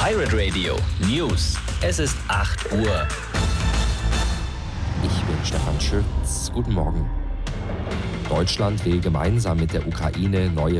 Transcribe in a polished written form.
Pirate Radio News. Es ist 8 Uhr. Ich bin Stefan Schütz. Guten Morgen. Deutschland will gemeinsam mit der Ukraine neue